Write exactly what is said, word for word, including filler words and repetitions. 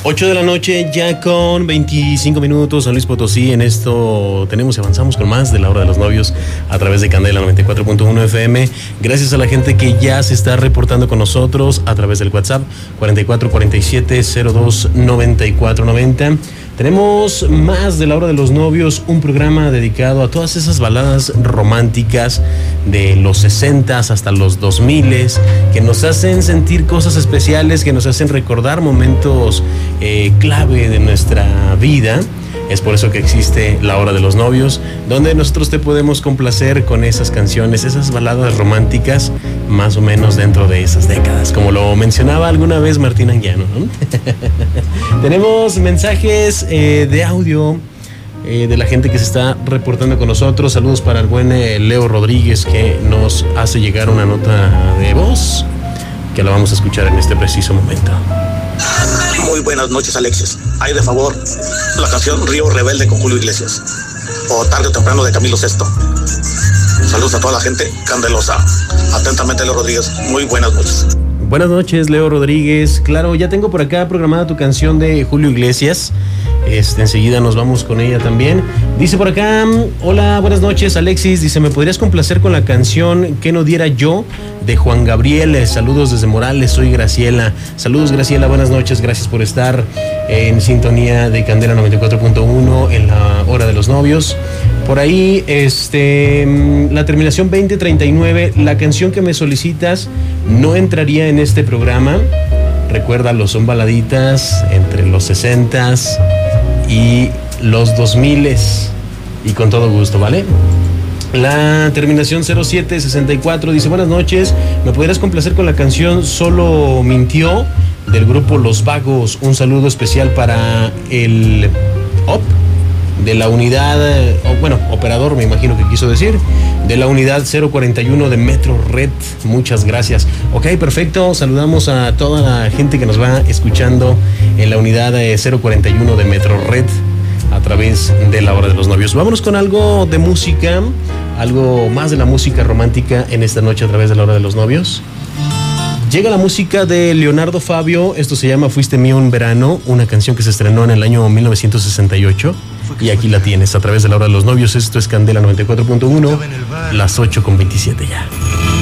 ocho de la noche, ya con veinticinco minutos, San Luis Potosí. En esto tenemos y avanzamos con más de la hora de los novios a través de Candela noventa y cuatro punto uno F M. Gracias a la gente que ya se está reportando con nosotros a través del WhatsApp cuarenta y cuatro cuarenta y siete cero dos noventa y cuatro noventa. Tenemos más de la hora de los novios, un programa dedicado a todas esas baladas románticas de los sesentas hasta los dos miles, que nos hacen sentir cosas especiales, que nos hacen recordar momentos eh, clave de nuestra vida. Es por eso que existe la hora de los novios, donde nosotros te podemos complacer con esas canciones, esas baladas románticas, más o menos dentro de esas décadas, como lo mencionaba alguna vez Martín Anguiano, ¿no? Tenemos mensajes eh, de audio eh, de la gente que se está reportando con nosotros. Saludos para el buen eh, Leo Rodríguez, que nos hace llegar una nota de voz que la vamos a escuchar en este preciso momento. Muy buenas noches, Alexis. Hay de favor la canción Río Rebelde con Julio Iglesias, o Tarde o Temprano de Camilo Sesto. Saludos a toda la gente candelosa. Atentamente, Leo Rodríguez. Muy buenas noches. Buenas noches, Leo Rodríguez. Claro, ya tengo por acá programada tu canción de Julio Iglesias. Este, enseguida nos vamos con ella también. Dice por acá, hola, buenas noches, Alexis. Dice, ¿me podrías complacer con la canción Que no diera yo de Juan Gabriel? Saludos desde Morales, soy Graciela. Saludos, Graciela, buenas noches. Gracias por estar en sintonía de Candela noventa y cuatro punto uno en la hora de los novios. Por ahí, este, la terminación veinte treinta y nueve, la canción que me solicitas no entraría en este programa. Recuérdalo, son baladitas entre los sesentas y los dos miles, y con todo gusto, ¿vale? La terminación cero siete sesenta y cuatro dice, buenas noches, ¿me podrías complacer con la canción Solo Mintió del grupo Los Vagos? Un saludo especial para el O P de la unidad, bueno, operador me imagino que quiso decir, de la unidad cero cuarenta y uno de Metro Red. Muchas gracias. Ok, perfecto. Saludamos a toda la gente que nos va escuchando en la unidad cero cuarenta y uno de Metro Red a través de la hora de los novios. Vámonos con algo de música, algo más de la música romántica en esta noche a través de la hora de los novios. Llega la música de Leonardo Fabio. Esto se llama Fuiste mío un verano, una canción que se estrenó en el año mil novecientos sesenta y ocho. Y aquí la tienes a través de la hora de los novios. Esto es Candela noventa y cuatro punto uno, las ocho con veintisiete ya.